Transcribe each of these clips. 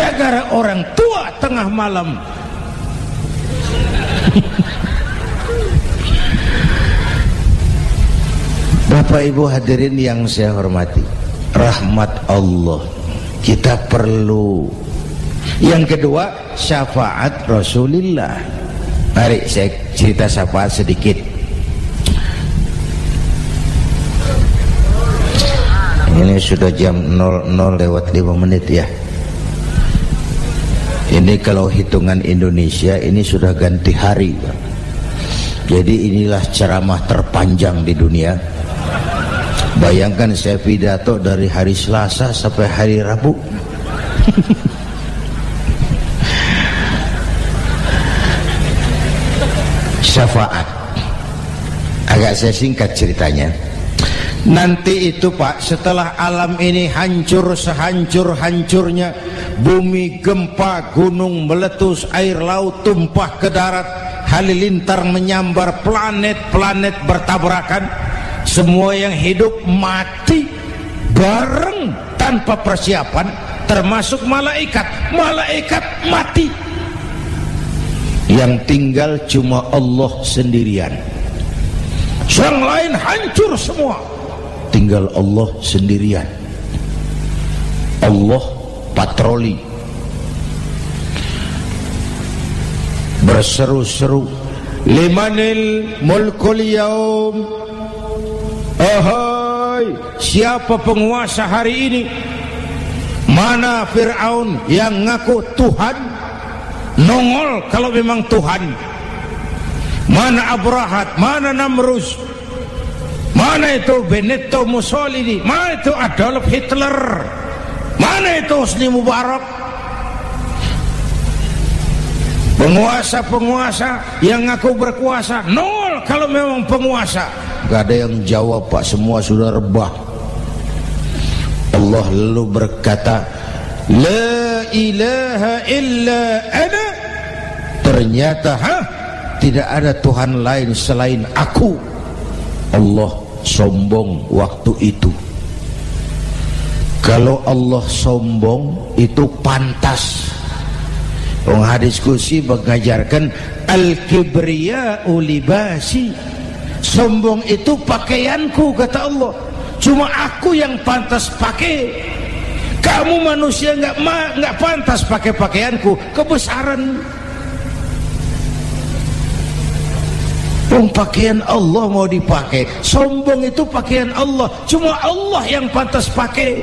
gara-gara orang tua tengah malam. Bapak Ibu hadirin yang saya hormati, rahmat Allah kita perlu. Yang kedua, syafaat Rasulullah. Mari saya cerita syafaat sedikit. Ini sudah jam 00:05 ya. Ini kalau hitungan Indonesia ini sudah ganti hari. Jadi inilah ceramah terpanjang di dunia. Bayangkan saya pidato dari hari Selasa sampai hari Rabu. Syafaat. Agak saya singkat ceritanya. Nanti itu Pak, setelah alam ini hancur sehancur-hancurnya, bumi gempa, gunung meletus, air laut tumpah ke darat, halilintar menyambar, planet-planet bertabrakan, semua yang hidup mati bareng tanpa persiapan, termasuk malaikat. Malaikat mati. Yang tinggal cuma Allah sendirian. Yang lain hancur semua. Tinggal Allah sendirian. Allah patroli, berseru-seru, limanil mulkul yaum. Ahai, siapa penguasa hari ini? Mana Fir'aun yang ngaku Tuhan? Nongol kalau memang Tuhan. Mana Abrahat? Mana Namrus? Mana itu Benito Mussolini? Mana itu Adolf Hitler? Mana itu Hosni Mubarak? Penguasa-penguasa yang ngaku berkuasa nol kalau memang penguasa. Gak ada yang jawab Pak, semua sudah rebah. Allah lalu berkata, la ilaha illa ana. Ternyata tidak ada Tuhan lain selain aku. Allah sombong waktu itu. Kalau Allah sombong itu pantas. Hadis qudsi mengajarkan al-kibriya'u libasi. Sombong itu pakaianku, kata Allah. Cuma aku yang pantas pakai. Kamu manusia nggak pantas pakai pakaianku. Kebesaran. Pakaian Allah mau dipakai. Sombong itu pakaian Allah. Cuma Allah yang pantas pakai.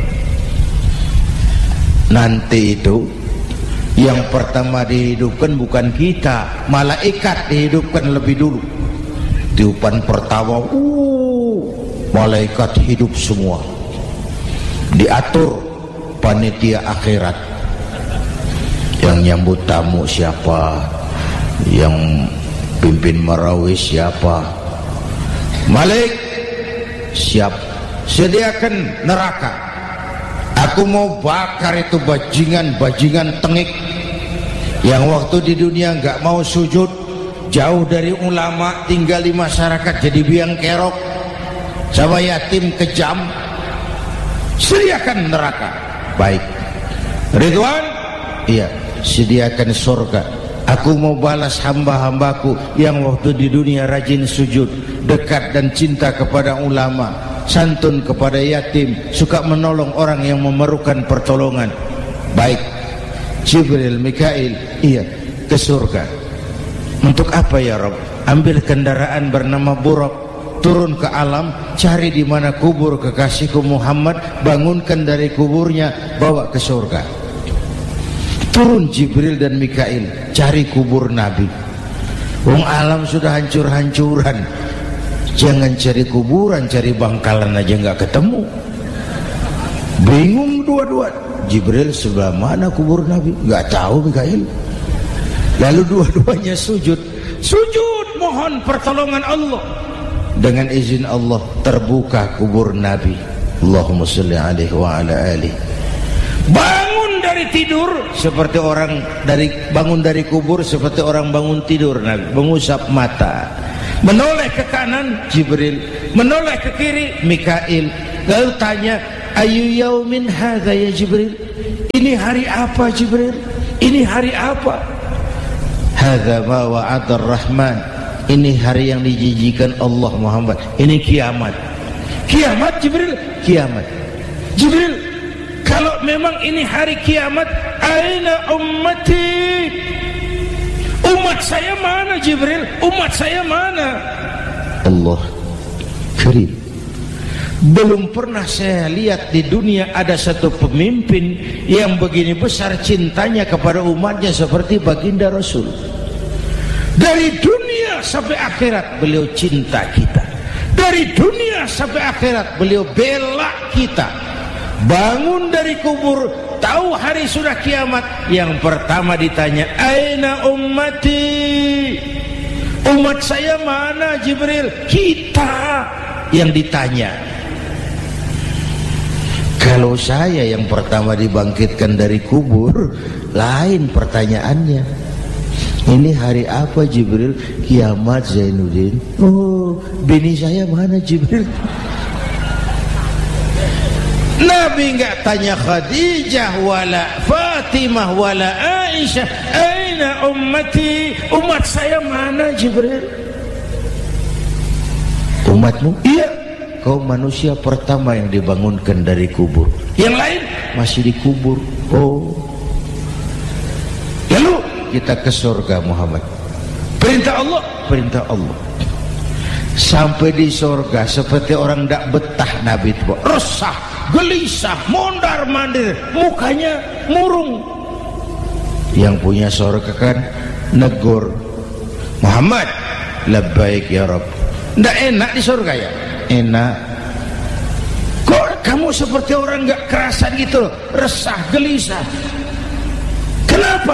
Nanti itu yang pertama dihidupkan bukan kita, malaikat dihidupkan lebih dulu. Tiupan pertama, malaikat hidup semua. Diatur panitia akhirat. Yang nyambut tamu siapa? Yang pimpin marawis siapa? Malik, siap. Sediakan neraka. Aku mau bakar itu bajingan tengik yang waktu di dunia nggak mau sujud, jauh dari ulama, tinggal di masyarakat jadi biang kerok, sama yatim kejam. Sediakan neraka. Baik. Ridwan, iya, sediakan surga. Aku mau balas hamba-hambaku yang waktu di dunia rajin sujud, dekat dan cinta kepada ulama, santun kepada yatim, suka menolong orang yang memerlukan pertolongan. Baik. Jibril, Mikail, iya, ke surga. Untuk apa ya Rabb? Ambil kendaraan bernama Buraq, turun ke alam, cari di mana kubur kekasihku Muhammad, bangunkan dari kuburnya, bawa ke surga. Turun Jibril dan Mikail, cari kubur Nabi. Wong alam sudah hancur-hancuran. Jangan cari kuburan, cari bangkalan aja nggak ketemu. Bingung dua-dua. Jibril sebelah mana kubur Nabi? Nggak tahu Mikail. Lalu dua-duanya sujud mohon pertolongan Allah. Dengan izin Allah terbuka kubur Nabi. Allahumma sholli alaihi wa ala alihi. Bangun dari tidur seperti orang bangun dari kubur seperti orang bangun tidur Nabi, mengusap mata. Menoleh ke kanan Jibril, menoleh ke kiri Mikail. Lalu tanya, ayu yaumin hadza ya Jibril, ini hari apa Jibril, ini hari apa? Hadza ma wa'ada ar-Rahman, ini hari yang dijanjikan Allah Muhammad, ini kiamat. Kiamat Jibril, kiamat. Jibril, kalau memang ini hari kiamat, aina ummati, umat saya mana Jibril, umat saya mana? Allah Karim, belum pernah saya lihat di dunia ada satu pemimpin yang begini besar cintanya kepada umatnya seperti baginda Rasul. Dari dunia sampai akhirat beliau cinta kita. Dari dunia sampai akhirat beliau bela kita. Bangun dari kubur, tahu hari sudah kiamat, yang pertama ditanya, aina ummati, umat saya mana Jibril? Kita yang ditanya. Kalau saya yang pertama dibangkitkan dari kubur, lain pertanyaannya. Ini hari apa Jibril? Kiamat Zainuddin. Oh, bini saya mana Jibril? Nabi enggak tanya Khadijah wala Fatimah wala Aisyah, aina ummati, umat saya mana Jibril? Umatmu? Iya, kau manusia pertama yang dibangunkan dari kubur. Yang lain masih dikubur. Oh, lalu kita ke surga Muhammad. Perintah Allah, perintah Allah. Sampai di surga seperti orang tidak betah Nabi itu, resah, gelisah, mondar mandir, mukanya murung. Yang punya surga kan negur, Muhammad, labbaik ya Rabb. Tidak enak di surga ya? Enak. Kok kamu seperti orang gak kerasan gitu, resah, gelisah? Kenapa?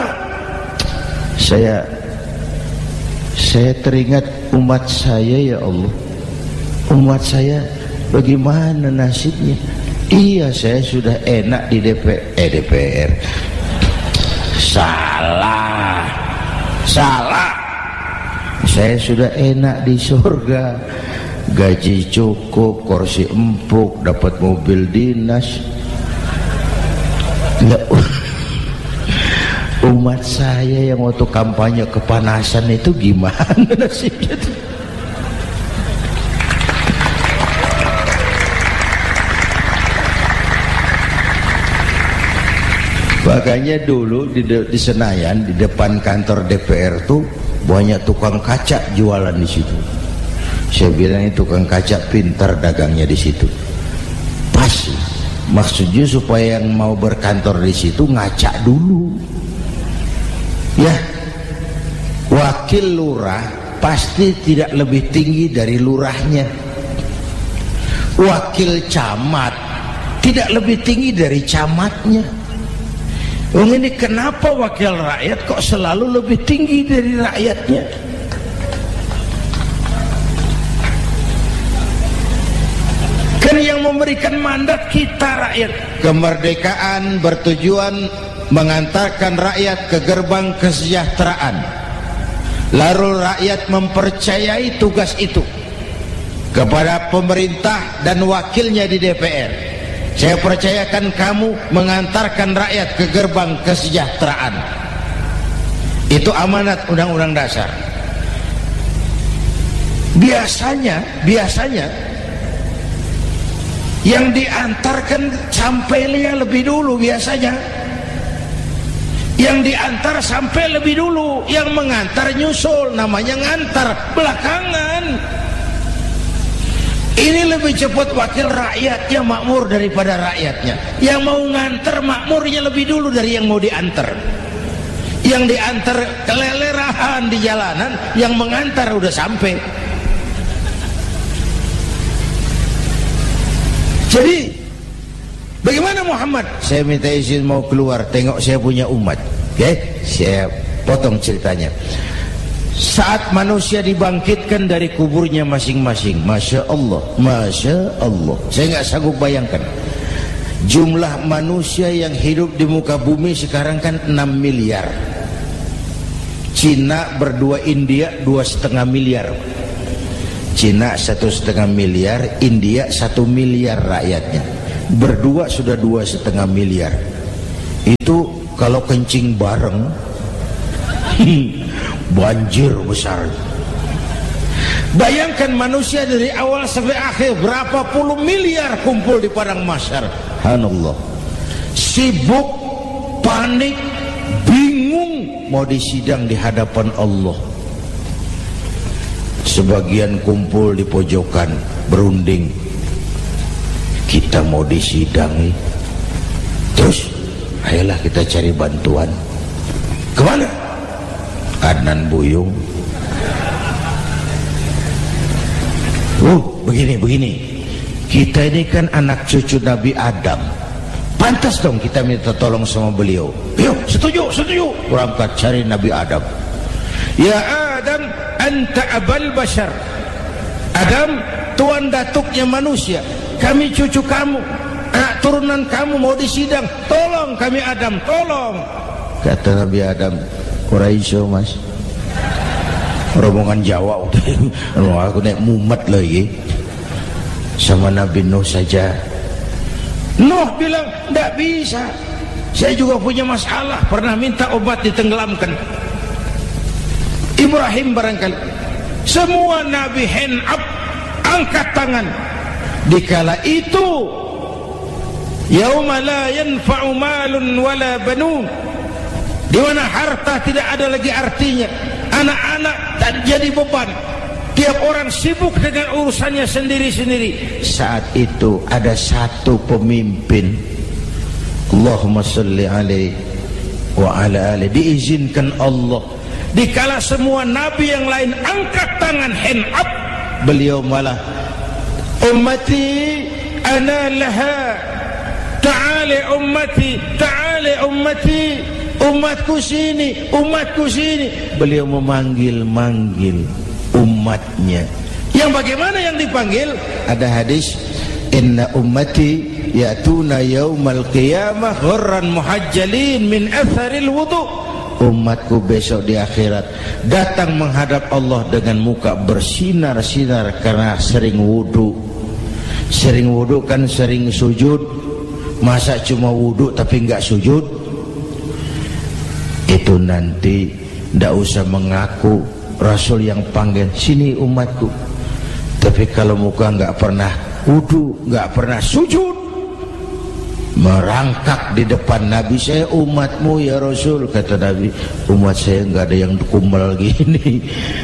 Saya teringat umat saya ya Allah. Umat saya bagaimana nasibnya? Iya, saya sudah enak di DPR. Salah. Saya sudah enak di surga, gaji cukup, kursi empuk, dapat mobil dinas. Umat saya yang waktu kampanye kepanasan itu gimana nasibnya itu? Makanya dulu di Senayan, di depan kantor DPR tuh banyak tukang kaca jualan di situ. Saya bilang ini tukang kaca pintar dagangnya di situ. Pas, maksudnya supaya yang mau berkantor di situ ngaca dulu. Ya, wakil lurah pasti tidak lebih tinggi dari lurahnya. Wakil camat tidak lebih tinggi dari camatnya. Ini kenapa wakil rakyat kok selalu lebih tinggi dari rakyatnya? Kan yang memberikan mandat kita rakyat. Kemerdekaan bertujuan mengantarkan rakyat ke gerbang kesejahteraan. Lalu rakyat mempercayai tugas itu kepada pemerintah dan wakilnya di DPR. Saya percayakan kamu mengantarkan rakyat ke gerbang kesejahteraan. Itu amanat Undang-Undang Dasar. Biasanya yang diantarkan sampai lebih dulu biasanya. Yang diantar sampai lebih dulu, yang mengantar nyusul, namanya ngantar belakangan. Ini lebih cepat wakil rakyatnya makmur daripada rakyatnya. Yang mau ngantar makmurnya lebih dulu dari yang mau diantar. Yang diantar kelelerahan di jalanan, yang mengantar udah sampai. Jadi bagaimana Muhammad? Saya minta izin mau keluar, tengok saya punya umat. Oke, saya potong ceritanya. Saat manusia dibangkitkan dari kuburnya masing-masing, Masya Allah, Masya Allah, saya nggak sanggup bayangkan jumlah manusia yang hidup di muka bumi sekarang kan 6 miliar. Cina berdua, India 2,5 miliar. Cina 1,5 miliar, India 1 miliar rakyatnya. berdua sudah 2,5 miliar. Itu kalau kencing bareng banjir besar. Bayangkan manusia dari awal sampai akhir berapa puluh miliar kumpul di padang mahsyar. Subhanallah. Sibuk, panik, bingung mau disidang di hadapan Allah. Sebagian kumpul di pojokan berunding, kita mau disidangi. Terus ayolah kita cari bantuan. Kemana? Adnan Buyung. Begini. Kita ini kan anak cucu Nabi Adam. Pantas dong kita minta tolong sama beliau. Yuk, setuju. Berangkat cari Nabi Adam. Ya Adam, anta abal bashar. Adam, tuan datuknya manusia. Kami cucu kamu, anak turunan kamu mau disidang. Tolong kami Adam, tolong. Kata Nabi Adam, Quraisy mas. Rombongan Jawa udah. Aku naik mumet lagi. Sama Nabi Nuh saja. Nuh bilang, tidak bisa. Saya juga punya masalah. Pernah minta obat ditenggelamkan. Ibrahim barangkali. Semua Nabi hand up, angkat tangan. Dikala itu, yauma la yanfa'u malun wala banun, di mana harta tidak ada lagi artinya, anak-anak tak jadi beban, tiap orang sibuk dengan urusannya sendiri-sendiri. Saat itu ada satu pemimpin, Allahumma salli alaihi wa ala alihi, diizinkan Allah. Dikala semua nabi yang lain angkat tangan hand up, beliau malah ummati ana laha, ta'ali ummati, ta'ali ummati, umatku sini, umatku sini. Beliau memanggil-manggil umatnya. Yang bagaimana yang dipanggil? Ada hadis, inna ummati ya'tuna yaumal qiyamah ghurran muhajjalin min atharil wudu. Umatku besok di akhirat datang menghadap Allah dengan muka bersinar-sinar karena sering wudu. Sering wudu kan sering sujud. Masa cuma wudu tapi enggak sujud? Itu nanti enggak usah mengaku Rasul yang panggil, sini umatku. Tapi kalau muka enggak pernah wudu, enggak pernah sujud, merangkak di depan Nabi, saya umatmu ya Rasul. Kata Nabi, umat saya enggak ada yang kumbal gini.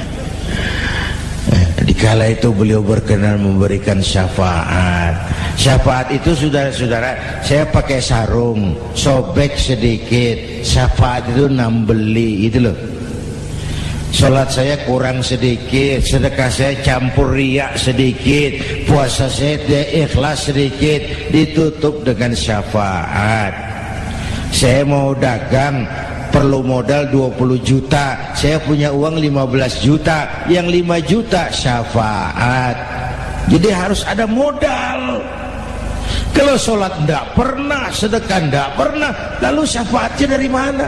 Dikala itu beliau berkenan memberikan syafaat. Syafaat itu saudara-saudara, saya pakai sarung, sobek sedikit. Syafaat itu nambeli, itu loh. Salat saya kurang sedikit, sedekah saya campur riak sedikit, puasa saya ikhlas sedikit, ditutup dengan syafaat. Saya mau dagang, perlu modal 20 juta, saya punya uang 15 juta, yang 5 juta syafaat. Jadi harus ada modal. Kalau sholat enggak pernah, sedekah enggak pernah, lalu syafaatnya dari mana?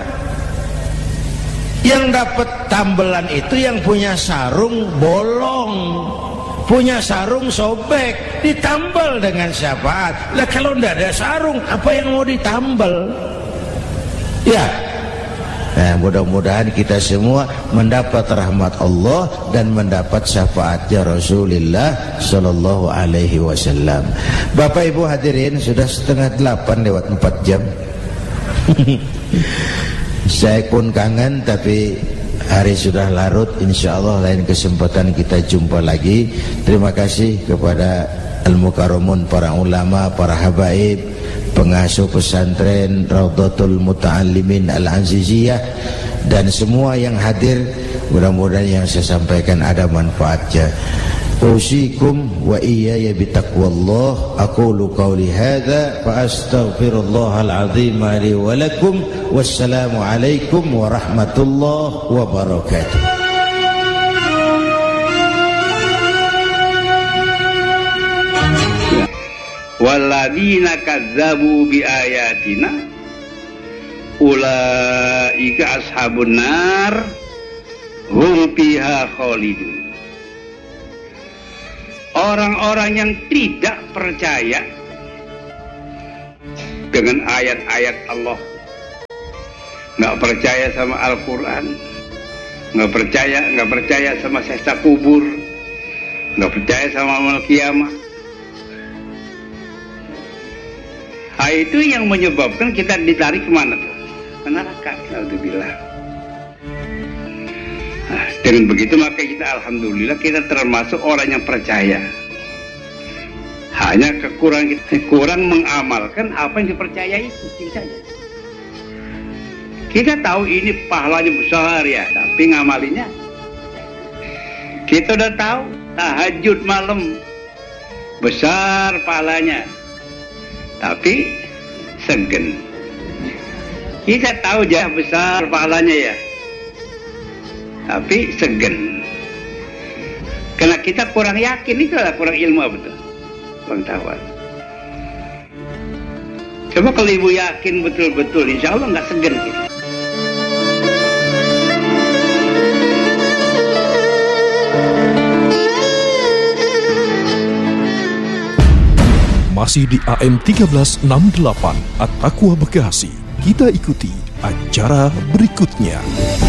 Yang dapat tambelan itu yang punya sarung bolong, punya sarung sobek, ditambal dengan syafaat. Lah kalau enggak ada sarung, apa yang mau ditambal? Ya. Nah, mudah-mudahan kita semua mendapat rahmat Allah dan mendapat syafaatnya Rasulullah Sallallahu Alaihi Wasallam. Bapak Ibu hadirin, sudah 7:30 lewat 4 jam. Saya pun kangen, tapi hari sudah larut. Insya Allah lain kesempatan kita jumpa lagi. Terima kasih kepada Al-Mukarramun, para ulama, para habaib, pengasuh pesantren Raudhatul Muta'allimin Al-Aziziyah, dan semua yang hadir. Mudah-mudahan yang saya sampaikan ada manfaatnya. Usikum wa iyaya bitaqwallah. Aqulu qawli hadza fa astaghfirullahal azim li wa lakum. Wassalamu alaikum warahmatullahi wabarakatuh. Walladzina kadzdzabu biayatina ulaika ashabun nar hum fiha khalidun. Orang-orang yang tidak percaya dengan ayat-ayat Allah, nggak percaya sama Al-Quran, nggak percaya sama siksa kubur, nggak percaya sama amal kiamat. Itu yang menyebabkan kita ditarik kemana tuh? Ke neraka. Alhamdulillah. Dengan begitu maka kita alhamdulillah kita termasuk orang yang percaya. Hanya kekurangan kita kurang mengamalkan apa yang dipercayai itu saja. Kita tahu ini pahalanya besar ya, tapi ngamalinya. Kita udah tahu tahajud malam besar pahalanya, tapi segan. Kita tahu jah besar pahalanya ya, tapi segan. Karena kita kurang yakin, itu adalah kurang ilmu betul, kurang tahu. Coba kalau ibu yakin betul-betul, insya Allah nggak segan kita. Masih di AM 1368 At-Taqwa Bekasi. Kita ikuti acara berikutnya.